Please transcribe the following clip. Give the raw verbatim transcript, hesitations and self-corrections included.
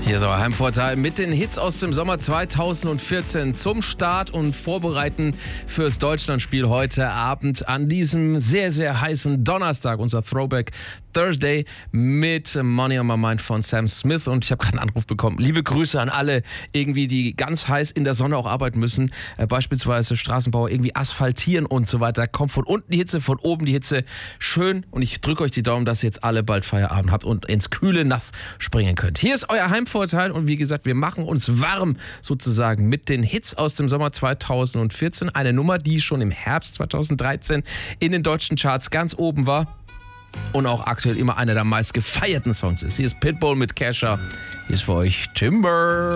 Hier ist euer Heimvorteil mit den Hits aus dem Sommer zweitausendvierzehn zum Start und Vorbereiten fürs Deutschlandspiel heute Abend an diesem sehr, sehr heißen Donnerstag. Unser Throwback Thursday mit Money on My Mind von Sam Smith. Und ich habe gerade einen Anruf bekommen. Liebe Grüße an alle, irgendwie die ganz heiß in der Sonne auch arbeiten müssen. Äh, beispielsweise Straßenbauer irgendwie asphaltieren und so weiter. Kommt von unten die Hitze, von oben die Hitze. Schön. Und ich drücke euch die Daumen, dass ihr jetzt alle bald Feierabend habt und ins kühle Nass springen könnt. Hier ist euer Heimvorteil. Und wie gesagt, wir machen uns warm sozusagen mit den Hits aus dem Sommer zweitausendvierzehn. Eine Nummer, die schon im Herbst zweitausenddreizehn in den deutschen Charts ganz oben war. Und auch aktuell immer einer der meist gefeierten Songs ist. Hier ist Pitbull mit Kesha. Hier ist für euch Timber.